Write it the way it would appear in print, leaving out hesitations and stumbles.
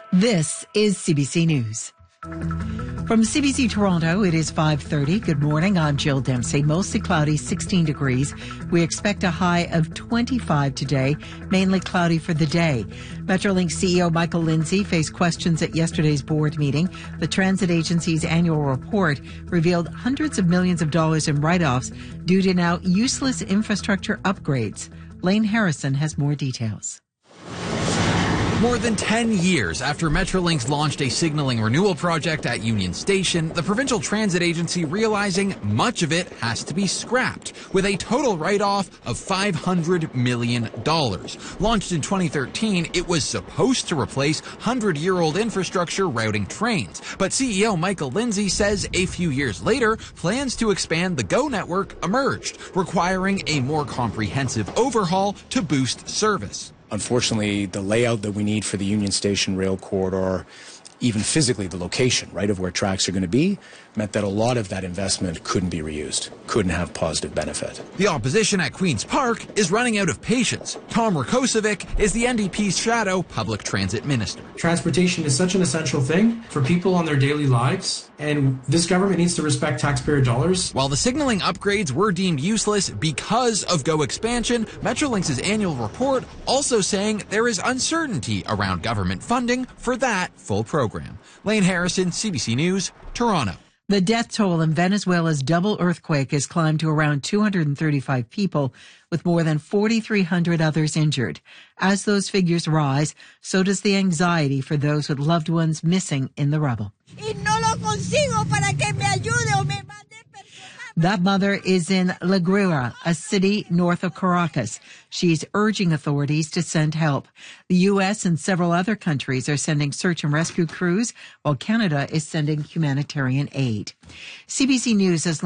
This is CBC News. From CBC Toronto, it is 5:30. Good morning. I'm Jill Dempsey. Mostly cloudy, 16 degrees. We expect a high of 25 today, mainly cloudy for the day. Metrolinx CEO Michael Lindsay faced questions at yesterday's board meeting. The transit agency's annual report revealed hundreds of millions of dollars in write-offs due to now useless infrastructure upgrades. Lane Harrison has more details. More than 10 years after Metrolinx launched a signaling renewal project at Union Station, the provincial transit agency realizing much of it has to be scrapped, with a total write-off of $500 million. Launched in 2013, it was supposed to replace 100-year-old infrastructure routing trains. But CEO Michael Lindsay says a few years later, plans to expand the GO network emerged, requiring a more comprehensive overhaul to boost service. Unfortunately, the layout that we need for the Union Station rail corridor, even physically the location, right, of where tracks are going to be, meant that a lot of that investment couldn't be reused, couldn't have positive benefit. The opposition at Queen's Park is running out of patience. Tom Rakocevic is the NDP's shadow public transit minister. Transportation is such an essential thing for people on their daily lives, and this government needs to respect taxpayer dollars. While the signaling upgrades were deemed useless because of GO expansion, Metrolinx's annual report also saying there is uncertainty around government funding for that full program. Lane Harrison, CBC News, Toronto. The death toll in Venezuela's double earthquake has climbed to around 235 people, with more than 4,300 others injured. As those figures rise, so does the anxiety for those with loved ones missing in the rubble. That mother is in La Guaira, a city north of Caracas. She's urging authorities to send help. The U.S. and several other countries are sending search and rescue crews, while Canada is sending humanitarian aid. CBC News has